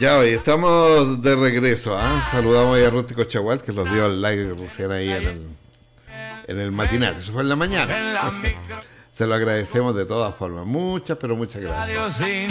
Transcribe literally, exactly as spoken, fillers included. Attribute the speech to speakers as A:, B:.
A: Ya hoy estamos de regreso, ¿eh? Saludamos a Rústico Chagual, que los dio al like recién ahí en el, en el matinal. Eso fue en la mañana. Se lo agradecemos de todas formas. Muchas, pero muchas gracias.